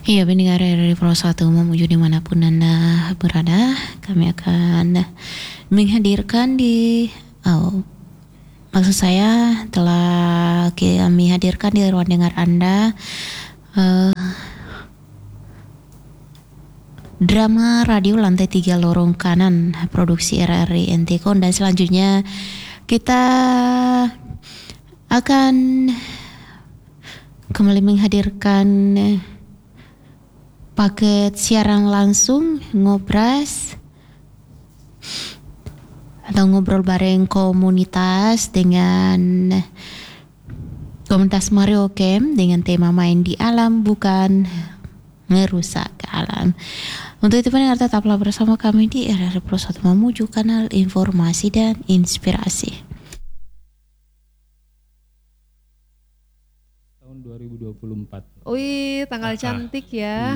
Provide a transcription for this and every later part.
Iya, pendengar dari Pro 1 memuju dimanapun Anda berada, kami akan menghadirkan maksud saya telah kami hadirkan di ruang dengar Anda drama radio lantai 3 lorong kanan produksi RRI Entikon, dan selanjutnya kita akan kembali menghadirkan paket siaran langsung ngobras atau ngobrol bareng komunitas dengan komunitas Mario Camp dengan tema main di alam bukan merusak alam. Untuk itu pendengar tetaplah bersama kami di RRI Pro 1 menuju kanal informasi dan inspirasi. 2024. Wih, tanggal cantik ya.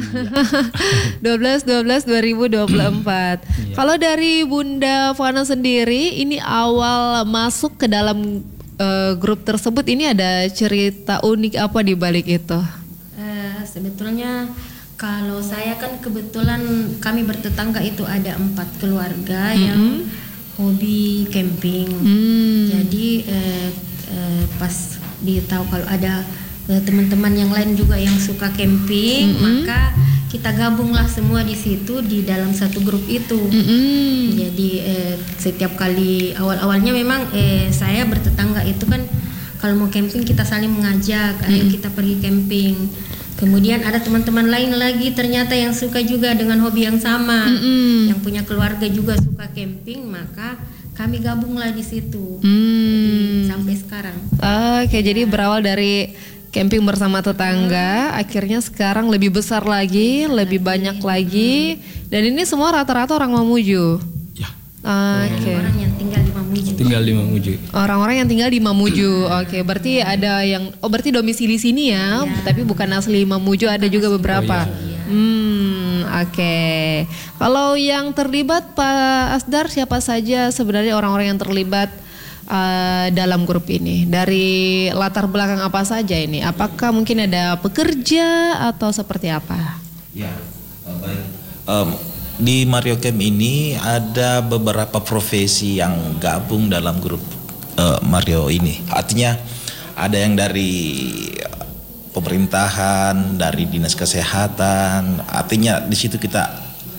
12/12/2024. Iya. Kalau dari Bunda Fana sendiri, ini awal masuk ke dalam grup tersebut, ini ada cerita unik apa di balik itu? Sebetulnya kalau saya kan kebetulan kami bertetangga itu ada 4 keluarga yang hobi camping. Jadi pas ditahu kalau ada teman-teman yang lain juga yang suka camping, maka kita gabunglah semua di situ di dalam satu grup itu. Jadi setiap kali awal-awalnya memang saya bertetangga itu kan kalau mau camping kita saling mengajak, ayo kita pergi camping. Kemudian ada teman-teman lain lagi ternyata yang suka juga dengan hobi yang sama, yang punya keluarga juga suka camping, maka kami gabunglah di situ. Jadi, sampai sekarang. Oke, jadi berawal dari camping bersama tetangga, akhirnya sekarang lebih besar lagi, lebih banyak lagi, dan ini semua rata-rata orang Mamuju. Ya. Oke. Orang yang tinggal di Mamuju. Tinggal di Mamuju. Orang-orang yang tinggal di Mamuju. Oke, berarti ada yang berarti domisili sini ya, tapi bukan asli Mamuju, ada juga beberapa. Oke. Kalau yang terlibat Pak Asdar, siapa saja sebenarnya orang-orang yang terlibat dalam grup ini? Dari latar belakang apa saja ini? Apakah mungkin ada pekerja atau seperti apa? Ya, baik. Di Mario Camp ini ada beberapa profesi yang gabung dalam grup Mario ini. Artinya ada yang dari pemerintahan, dari dinas kesehatan. Artinya di situ kita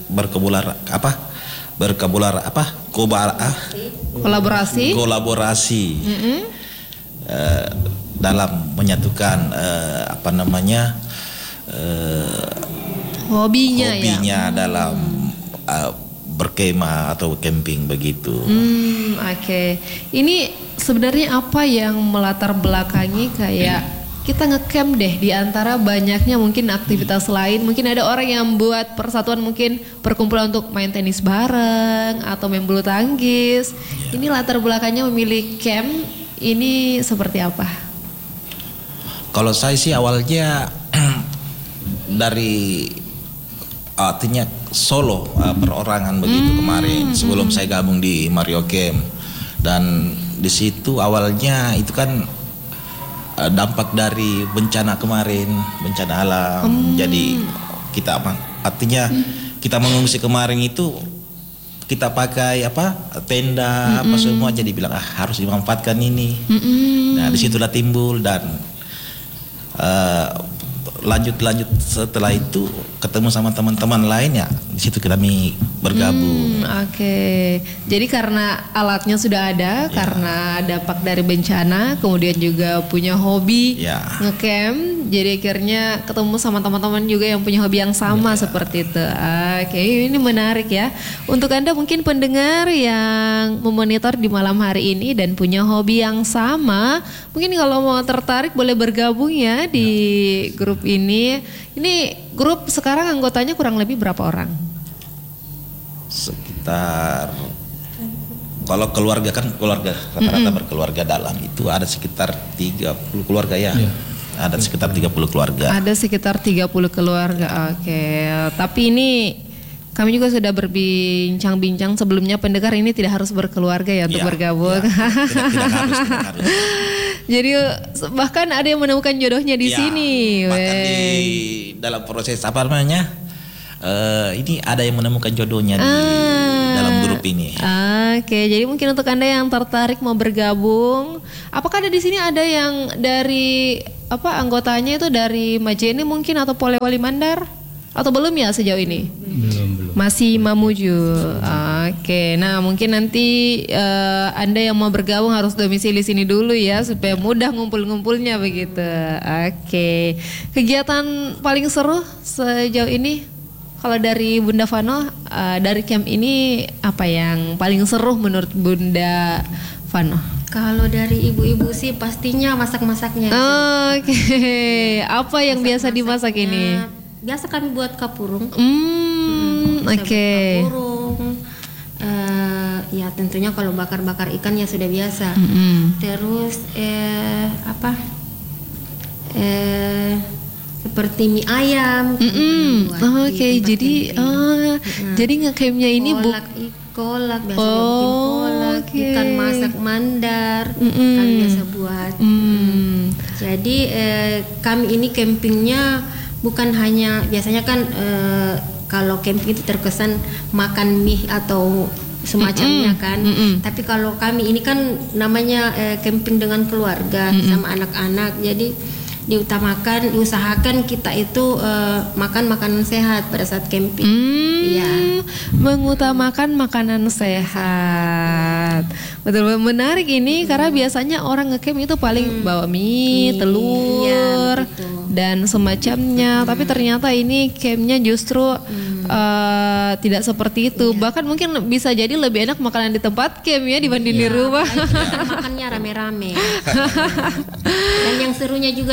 kolaborasi dalam menyatukan hobinya dalam berkemah atau camping begitu. Oke. Ini sebenarnya apa yang melatar belakangi kayak kita ngecamp deh di antara banyaknya mungkin aktivitas lain. Mungkin ada orang yang buat persatuan, mungkin perkumpulan untuk main tenis bareng atau main bulu tangkis. Ini latar belakangnya memilih camp ini seperti apa? Kalau saya sih awalnya dari artinya solo perorangan begitu kemarin sebelum saya gabung di Mario Camp, dan di situ awalnya itu kan dampak dari bencana kemarin, bencana alam. Jadi kita artinya kita mengungsi kemarin itu kita pakai tenda semua, jadi bilang harus dimanfaatkan ini. Nah disitulah timbul dan lanjut setelah itu ketemu sama teman-teman lain, ya di situ kami bergabung. Oke. Jadi karena alatnya sudah ada, karena dampak dari bencana, kemudian juga punya hobi ngecamp, jadi akhirnya ketemu sama teman-teman juga yang punya hobi yang sama seperti itu. Oke, ini menarik ya. Untuk Anda mungkin pendengar yang memonitor di malam hari ini dan punya hobi yang sama, mungkin kalau mau tertarik boleh bergabung ya di grup ini. Ini grup sekarang anggotanya kurang lebih berapa orang? Sekitar, kalau keluarga kan rata-rata berkeluarga dalam itu ada sekitar 30 keluarga ya. Ada sekitar 30 keluarga. Ada sekitar 30 keluarga. Oke. Tapi ini kami juga sudah berbincang-bincang sebelumnya, pendengar ini tidak harus berkeluarga ya untuk bergabung. Tidak harus. Jadi bahkan ada yang menemukan jodohnya di sini. Bahkan dalam proses apa namanya? Ini ada yang menemukan jodohnya di dalam grup ini. Oke, jadi mungkin untuk Anda yang tertarik mau bergabung, apakah ada di sini ada yang dari anggotanya itu dari Majene mungkin atau Polewali Mandar? Atau belum ya sejauh ini? Belum. Masih Mamuju. Oke, nah mungkin nanti Anda yang mau bergabung harus domisili sini dulu ya supaya mudah ngumpul-ngumpulnya begitu. Oke. Kegiatan paling seru sejauh ini? Kalau dari Bunda Vano, dari camp ini apa yang paling seru menurut Bunda Vano? Kalau dari ibu-ibu sih pastinya masak-masaknya. Oke. Apa yang biasa dimasak ini? Biasa kami buat kapurung. Oke. Kapurung. Ya tentunya kalau bakar-bakar ikan ya sudah biasa. Terus seperti mie ayam. Oke, jadi jadi ngecampnya ini kolak biasa bikin kolak, ikan masak mandar, kami biasa buat. Jadi kami ini campingnya bukan hanya biasanya kan kalau camping itu terkesan makan mie atau semacamnya kan. Tapi kalau kami ini kan namanya camping dengan keluarga sama anak-anak, jadi diusahakan kita itu makan makanan sehat pada saat camping. Iya. Mengutamakan makanan sehat. Betul, menarik ini karena biasanya orang ngecamp itu paling bawa mie, telur, dan semacamnya. Tapi ternyata ini campnya justru tidak seperti itu. Bahkan mungkin bisa jadi lebih enak makanan di tempat camp ya dibanding di rumah. Makannya rame-rame. Dan yang serunya juga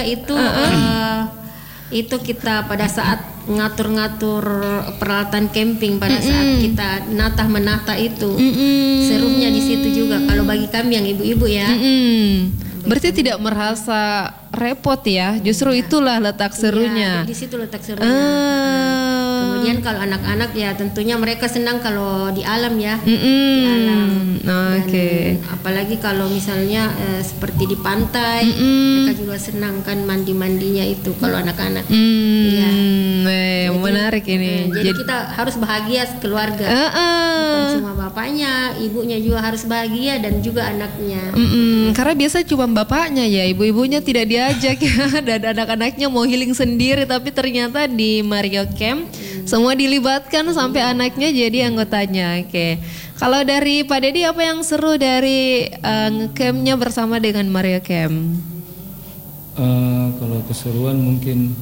itu kita pada saat ngatur-ngatur peralatan camping pada saat kita menata itu serunya di situ juga kalau bagi kami yang ibu-ibu ya. Berarti tidak merasa repot ya, justru itulah letak serunya. Di situ letak serunya. Kemudian kalau anak-anak ya tentunya mereka senang kalau di alam ya. Di alam. Oke. Apalagi kalau misalnya seperti di pantai, mereka juga senang kan mandi-mandinya itu kalau anak-anak. Iya. Menarik ini. Jadi kita harus bahagia keluarga. Bukan cuma bapaknya, ibunya juga harus bahagia dan juga anaknya. Karena biasa cuma bapaknya ya, ibu-ibunya tidak diajak ya, dan anak-anaknya mau healing sendiri, tapi ternyata di Mario Camp semua dilibatkan sampai anaknya jadi anggotanya. Oke. Kalau dari Pak Dedi apa yang seru dari campnya bersama dengan Mario Camp? Kalau keseruan mungkin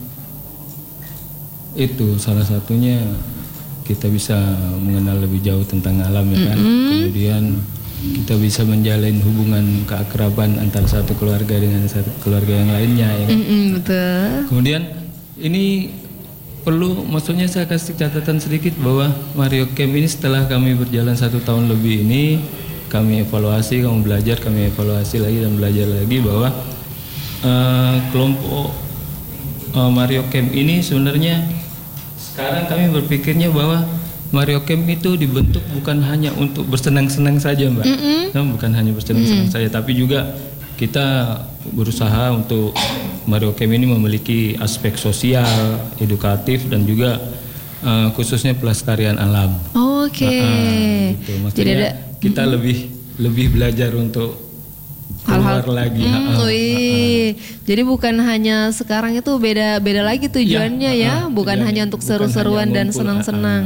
itu salah satunya kita bisa mengenal lebih jauh tentang alam ya kan. Kemudian kita bisa menjalin hubungan keakraban antara satu keluarga dengan satu keluarga yang lainnya ya kan. Betul. Kemudian ini perlu, maksudnya saya kasih catatan sedikit bahwa Mario Camp ini setelah kami berjalan 1 tahun lebih ini, kami evaluasi, kami evaluasi lagi dan belajar lagi bahwa kelompok Mario Camp ini sebenarnya sekarang kami berpikirnya bahwa Mario Camp itu dibentuk bukan hanya untuk bersenang-senang saja Mbak, bukan hanya bersenang-senang saja, tapi juga kita berusaha untuk Mario Camp ini memiliki aspek sosial, edukatif dan juga khususnya pelestarian alam. Oke. Gitu. Maksudnya kita lebih belajar untuk keluar lagi. Jadi bukan hanya sekarang itu beda lagi tujuannya ya, bukan hanya untuk seru-seruan dan senang-senang.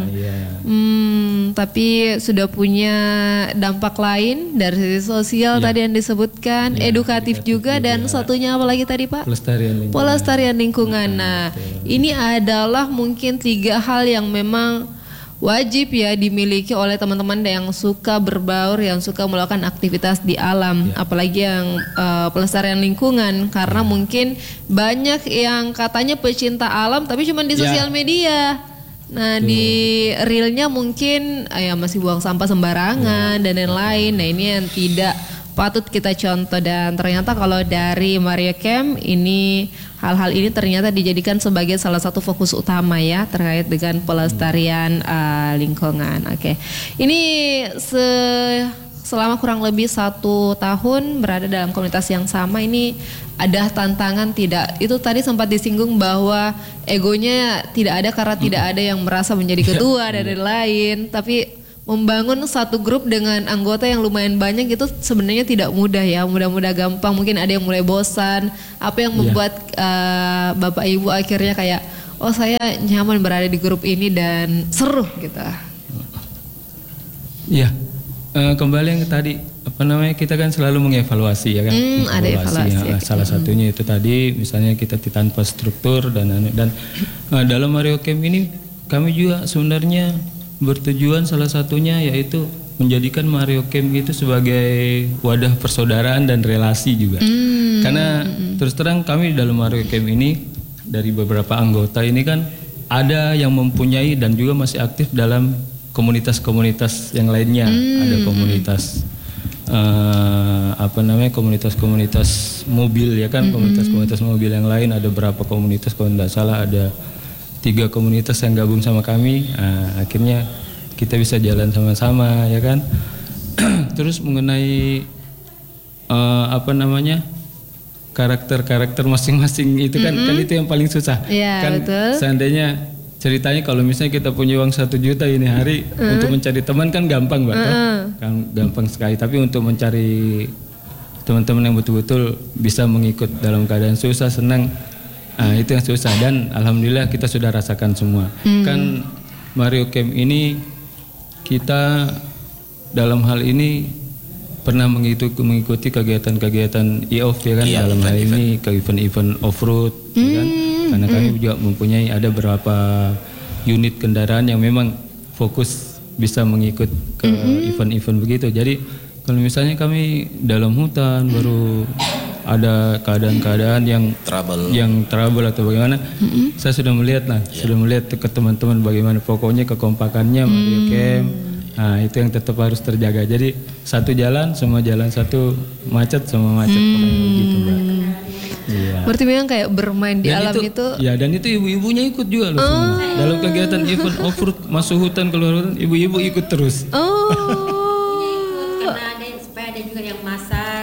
Tapi sudah punya dampak lain dari sisi sosial tadi yang disebutkan, edukatif juga, dan satunya apa lagi tadi Pak? Pelestarian lingkungan. Nah, ini adalah mungkin 3 hal yang memang wajib ya dimiliki oleh teman-teman yang suka berbaur, yang suka melakukan aktivitas di alam, apalagi yang pelestarian lingkungan, karena mungkin banyak yang katanya pecinta alam tapi cuma di sosial media. Nah, di realnya mungkin ya masih buang sampah sembarangan dan lain-lain. Nah, ini yang tidak patut kita contoh, dan ternyata kalau dari Mario Camp ini hal-hal ini ternyata dijadikan sebagai salah satu fokus utama ya terkait dengan pelestarian lingkungan. Oke. Ini selama kurang lebih 1 tahun berada dalam komunitas yang sama ini ada tantangan tidak? Itu tadi sempat disinggung bahwa egonya tidak ada karena tidak ada yang merasa menjadi ketua dan lain-lain. Tapi membangun satu grup dengan anggota yang lumayan banyak itu sebenarnya tidak mudah ya. Mudah-mudah gampang. Mungkin ada yang mulai bosan. Apa yang membuat Bapak Ibu akhirnya kayak, oh saya nyaman berada di grup ini dan seru gitu. Iya. Kembali yang tadi kita kan selalu mengevaluasi ya kan. Ada evaluasi. Ya, salah satunya itu tadi misalnya kita tanpa struktur dan dalam Mario Camp ini kami juga sebenarnya bertujuan salah satunya yaitu menjadikan Mario Camp itu sebagai wadah persaudaraan dan relasi juga. Karena terus terang kami dalam Mario Camp ini dari beberapa anggota ini kan ada yang mempunyai dan juga masih aktif dalam komunitas-komunitas yang lainnya. Ada komunitas komunitas-komunitas mobil ya kan, komunitas-komunitas mobil yang lain ada berapa komunitas, kalau tidak salah ada 3 komunitas yang gabung sama kami. Akhirnya kita bisa jalan sama-sama ya kan. Terus mengenai karakter-karakter masing-masing itu kan itu yang paling susah. Kan betul. Seandainya ceritanya kalau misalnya kita punya uang 1 juta ini hari untuk mencari teman kan gampang Mbak, kan gampang sekali. Tapi untuk mencari teman-teman yang betul-betul bisa mengikut dalam keadaan susah senang, itu yang susah dan alhamdulillah kita sudah rasakan semua. Kan Mario Camp ini kita dalam hal ini pernah mengikuti kegiatan-kegiatan e-off ya kan, dalam hal ini ke event-event off-road ya kan. Karena kami juga mempunyai ada beberapa unit kendaraan yang memang fokus bisa mengikut ke event-event begitu. Jadi kalau misalnya kami dalam hutan baru ada keadaan-keadaan yang trouble atau bagaimana, saya sudah melihat ke teman-teman bagaimana pokoknya kekompakannya Mario Camp. Nah itu yang tetap harus terjaga. Jadi satu jalan, semua jalan, satu macet, semua macet. Begitu Mbak. Iya. Berarti memang kayak bermain di alam itu. Ya dan itu ibu-ibunya ikut juga loh semua. Dalam kegiatan event off-road masuk hutan keluar hutan, ibu-ibu ikut terus. Karena ada supaya ada juga yang masak.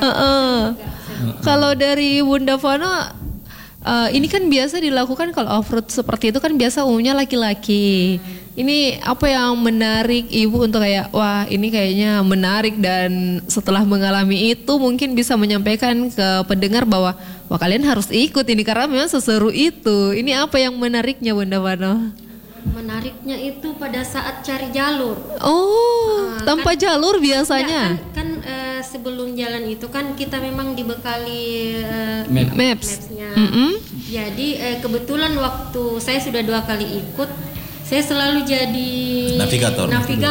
Kalau dari Bunda Vano, ini kan biasa dilakukan kalau off-road seperti itu kan biasa umumnya laki-laki. Ini apa yang menarik ibu untuk kayak wah ini kayaknya menarik dan setelah mengalami itu mungkin bisa menyampaikan ke pendengar bahwa wah kalian harus ikut ini karena memang seseru itu. Ini apa yang menariknya Bunda Vano? Menariknya itu pada saat cari jalur. Tanpa jalur biasanya. Kan sebelum jalan itu kan kita memang dibekali maps-nya. Jadi kebetulan waktu saya sudah 2 kali ikut, saya selalu jadi navigator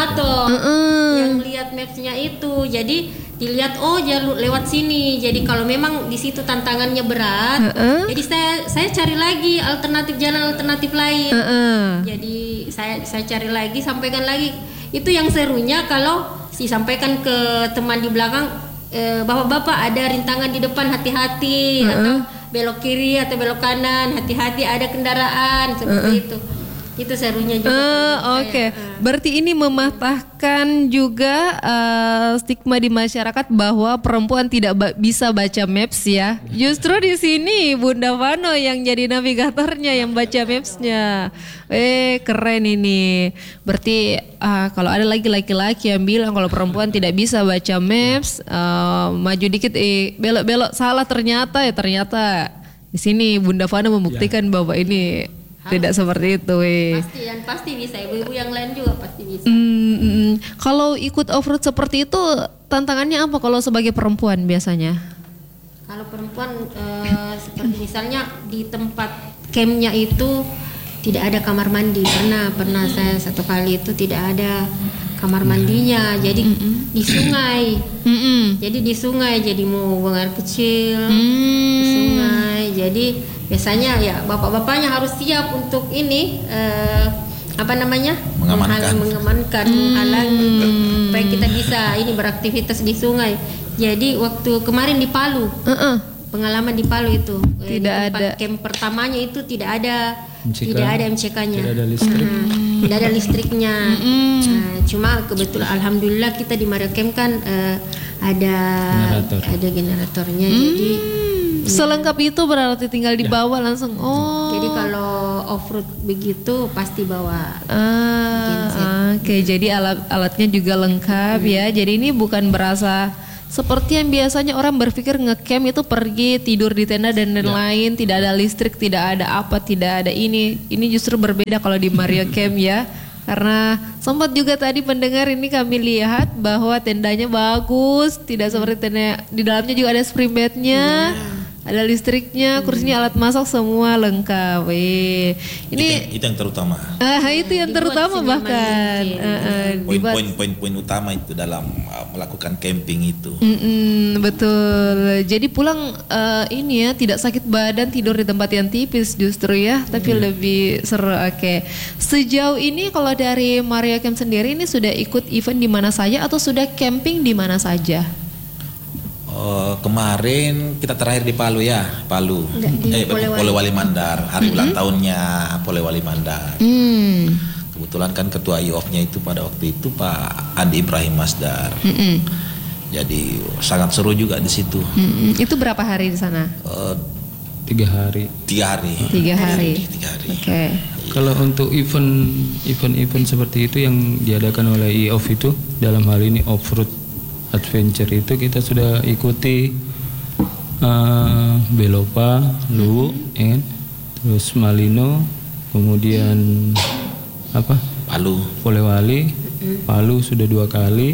yang lihat maps-nya itu. Jadi dilihat jalur lewat sini. Jadi kalau memang di situ tantangannya berat, jadi saya cari lagi jalan alternatif lain. Jadi saya cari lagi, sampaikan lagi. Itu yang serunya kalau sampaikan ke teman di belakang, bapak-bapak ada rintangan di depan, hati-hati, atau belok kiri atau belok kanan, hati-hati ada kendaraan seperti itu. Itu serunya juga. Oke. Berarti ini mematahkan juga stigma di masyarakat bahwa perempuan tidak bisa baca maps ya. Justru di sini Bunda Vano yang jadi navigatornya yang baca mapsnya. Keren ini. Berarti kalau ada lagi laki-laki yang bilang kalau perempuan tidak bisa baca maps, maju dikit belok-belok salah ternyata di sini Bunda Vano membuktikan bahwa ini tidak seperti itu. Pasti bisa, ibu-ibu yang lain juga pasti bisa. Kalau ikut off-road seperti itu tantangannya apa kalau sebagai perempuan biasanya? Kalau perempuan seperti misalnya di tempat campnya itu tidak ada kamar mandi. Pernah saya 1 kali itu tidak ada kamar mandinya. Jadi di sungai. Jadi di sungai, jadi mau buang air kecil di sungai. Jadi biasanya ya bapak-bapaknya harus siap untuk ini mengamankan, menghalangi supaya kita bisa ini beraktivitas di sungai. Jadi waktu kemarin di Palu, pengalaman di Palu itu tidak ada camp pertamanya itu tidak ada MCK-nya. Tidak ada listrik. Tidak ada listriknya. Cuma kebetulan alhamdulillah kita di Mario Camp kan ada generatornya. Jadi selengkap itu berarti tinggal dibawa langsung. Jadi kalau off-road begitu pasti bawa. Oke, jadi alatnya juga lengkap ya. Jadi ini bukan berasa seperti yang biasanya orang berpikir ngecamp itu pergi tidur di tenda dan lain, tidak ada listrik, tidak ada apa, tidak ada ini. Ini justru berbeda kalau di Mario Camp ya. Karena sempat juga tadi pendengar ini kami lihat bahwa tendanya bagus, tidak seperti tenda di dalamnya juga ada spring bednya. Ada listriknya, kursinya, alat masak semua lengkap. Ini itu yang terutama. Itu yang terutama bahkan. Poin-poin utama itu dalam melakukan camping itu. Betul. Jadi pulang ini ya tidak sakit badan, tidur di tempat yang tipis justru ya, tapi lebih seru. Oke. Sejauh ini kalau dari Mario Camp sendiri ini sudah ikut event di mana saja atau sudah camping di mana saja? Kemarin kita terakhir di Palu ya, Polewali Mandar, hari ulang tahunnya Polewali Mandar. Kebetulan kan ketua IOF-nya itu pada waktu itu Pak Andi Ibrahim Masdar. Jadi sangat seru juga di situ. Itu berapa hari di sana? 3 hari. 3 hari. 3 hari. Oke. Kalau untuk event seperti itu yang diadakan oleh IOF itu dalam hal ini off-road adventure itu kita sudah ikuti Belopa, Luwu, terus Malino, kemudian Polewali, Palu sudah 2 kali.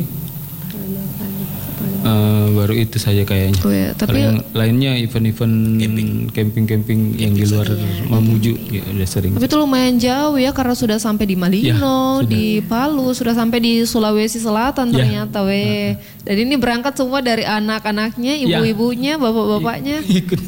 Baru itu saja kayaknya. Tapi yang lainnya event-event camping yang di luar Mamuju ya udah sering. Tapi itu lumayan jauh ya karena sudah sampai di Malino, di Palu, sudah sampai di Sulawesi Selatan ternyata Dan ini berangkat semua dari anak-anaknya, ibu-ibunya, bapak-bapaknya.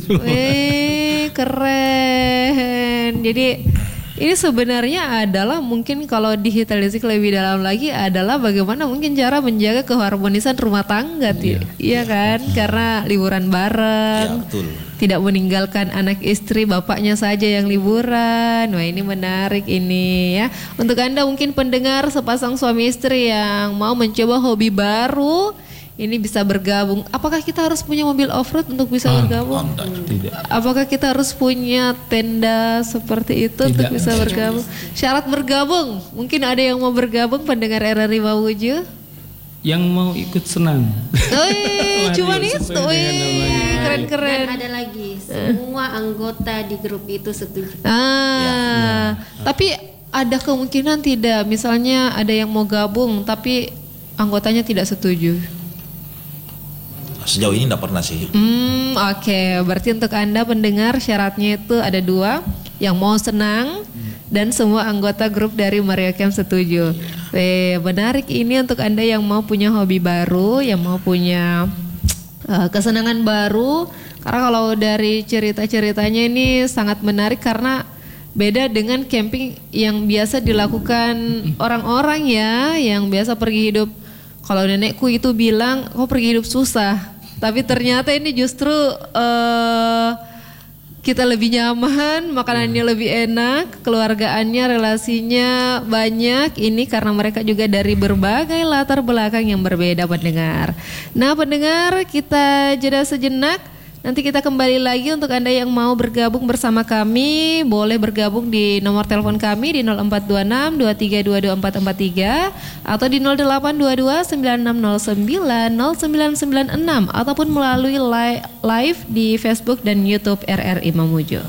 Keren. Jadi ini sebenarnya adalah mungkin kalau dihitalisik lebih dalam lagi adalah bagaimana mungkin cara menjaga keharmonisan rumah tangga, iya kan? Karena liburan bareng, tidak meninggalkan anak istri, bapaknya saja yang liburan. Wah ini menarik ini ya. Untuk Anda mungkin pendengar sepasang suami istri yang mau mencoba hobi baru, ini bisa bergabung. Apakah kita harus punya mobil off-road untuk bisa bergabung? Tidak. Apakah kita harus punya tenda seperti itu untuk bisa bergabung? Syarat bergabung, mungkin ada yang mau bergabung pendengar RRI Mamuju? yang mau ikut senang. Cuman itu, keren-keren. Dan ada lagi, semua anggota di grup itu setuju. Tapi ada kemungkinan tidak, misalnya ada yang mau gabung tapi anggotanya tidak setuju. Sejauh ini tidak pernah sih. Oke, berarti untuk Anda pendengar syaratnya itu ada 2, yang mau senang dan semua anggota grup dari Mario Camp setuju. Menarik ini untuk Anda yang mau punya hobi baru, yang mau punya kesenangan baru. Karena kalau dari cerita-ceritanya ini sangat menarik karena beda dengan camping yang biasa dilakukan orang-orang ya, yang biasa pergi hidup. Kalau nenekku itu bilang, kau pergi hidup susah. Tapi ternyata ini justru kita lebih nyaman, makanannya lebih enak, keluargaannya, relasinya banyak. Ini karena mereka juga dari berbagai latar belakang yang berbeda, pendengar. Nah pendengar, kita jeda sejenak. Nanti kita kembali lagi. Untuk Anda yang mau bergabung bersama kami, boleh bergabung di nomor telepon kami di 0426 2322 443 atau di 0822 9609 0996 ataupun melalui live di Facebook dan YouTube RRI Mamuju.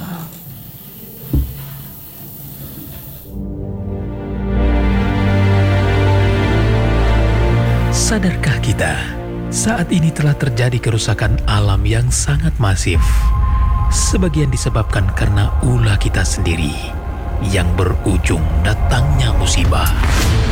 Sadarkah kita? Saat ini telah terjadi kerusakan alam yang sangat masif. Sebagian disebabkan karena ulah kita sendiri yang berujung datangnya musibah.